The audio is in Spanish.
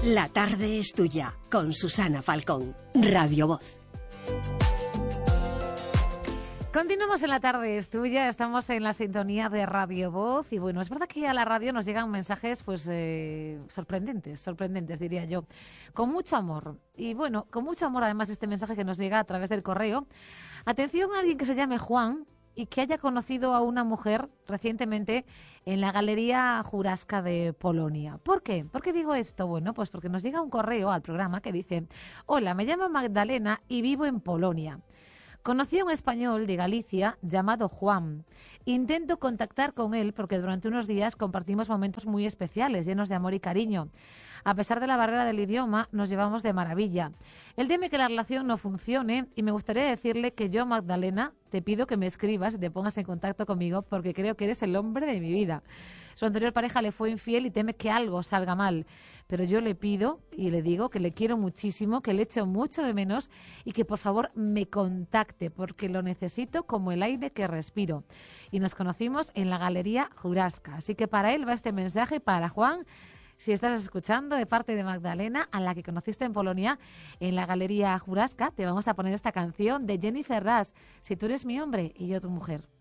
La tarde es tuya, con Susana Falcón, Radio Voz. Continuamos en La tarde es tuya, estamos en la sintonía de Radio Voz y bueno, es verdad que a la radio nos llegan mensajes pues sorprendentes diría yo, con mucho amor. Y bueno, con mucho amor además este mensaje que nos llega a través del correo. Atención a alguien que se llame Juan y que haya conocido a una mujer recientemente en la Galería Jurajska de Polonia. ¿Por qué? ¿Por qué digo esto? Bueno, pues porque nos llega un correo al programa que dice: hola, me llamo Magdalena y vivo en Polonia. Conocí a un español de Galicia llamado Juan. Intento contactar con él porque durante unos días compartimos momentos muy especiales, llenos de amor y cariño. A pesar de la barrera del idioma, nos llevamos de maravilla. Él teme que la relación no funcione y me gustaría decirle que yo, Magdalena, te pido que me escribas y te pongas en contacto conmigo porque creo que eres el hombre de mi vida. Su anterior pareja le fue infiel y teme que algo salga mal. Pero yo le pido y le digo que le quiero muchísimo, que le echo mucho de menos y que por favor me contacte porque lo necesito como el aire que respiro. Y nos conocimos en la Galería Jurajska. Así que para él va este mensaje, para Juan, si estás escuchando, de parte de Magdalena, a la que conociste en Polonia, en la Galería Jurajska, te vamos a poner esta canción de Jennifer Rush, Si tú eres mi hombre y yo tu mujer.